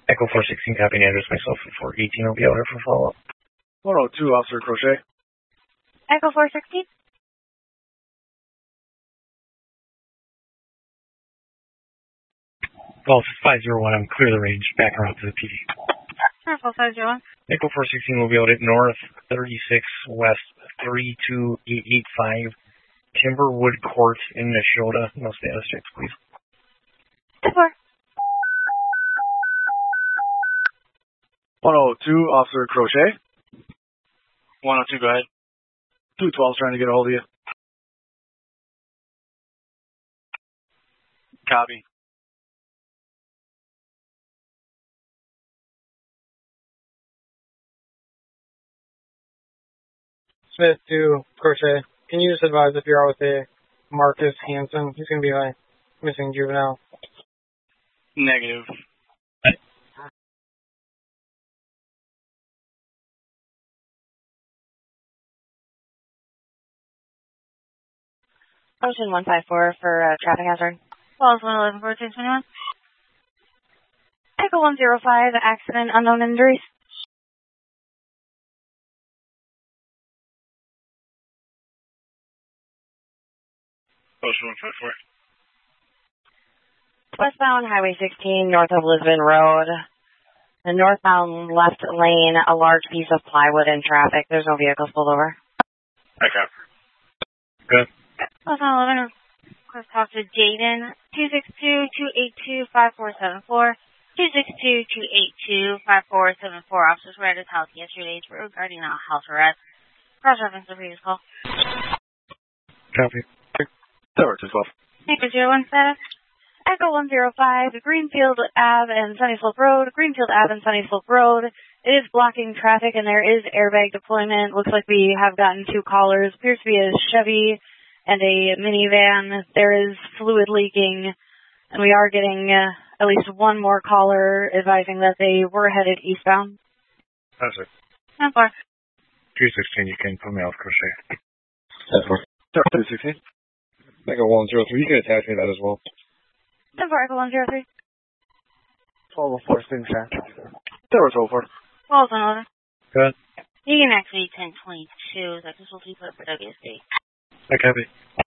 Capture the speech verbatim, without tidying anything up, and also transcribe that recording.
Echo four sixteen, copying address, myself at four eighteen will be out here for follow-up. one oh two, Officer Crochet. Echo four sixteen. Golf five zero one, I'm clear the range, back around to the P D. Echo five zero one. Echo four sixteen will be out at north thirty-six west three two eight eight five, Timberwood Court in Nashotah. No status checks, please. Four. one oh two, Officer Crochet. one oh two, go ahead. two twelve's trying to get a hold of you. Copy. Smith to Crochet. Can you just advise if you're out with a Marcus Hanson? He's going to be my missing juvenile. Negative. Ocean one five four for uh, traffic hazard. Falls one eleven fourteen twenty-one. Echo one zero five, accident, unknown injuries. Ocean one five four. Westbound Highway sixteen, north of Lisbon Road. The northbound left lane, a large piece of plywood in traffic. There's no vehicles pulled over. Okay. Good. Westbound eleven, request talk to Jaden, two six two, two eight two, five four seven four. two six two, two eight two, five four seven four. Officers were at his house yesterday regarding a house arrest. Cross-reference the previous call. Copy. Tower two twelve. Echo zero one status. Echo one zero five, Greenfield Ave and Sunny Slope Road. Greenfield Ave and Sunny Slope Road. It is blocking traffic and there is airbag deployment. Looks like we have gotten two callers. Appears to be a Chevy and a minivan. There is fluid leaking and we are getting uh, at least one more caller advising that they were headed eastbound. That's it. ten four. three sixteen, you can put me off Crochet. ten four. Tower two sixteen. Echo one zero three, you can attach me that as well. ten four, Echo one zero three. twelve oh four, Sting Shack. Tower twelve four. Falls one eleven. Good. You can actually ten twenty-two. That's just what we put for W S D. I copy.